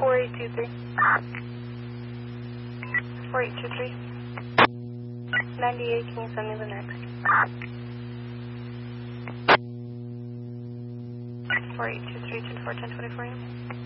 4823. 4823. 98, can you send me the next? 4823 to 41024 AM.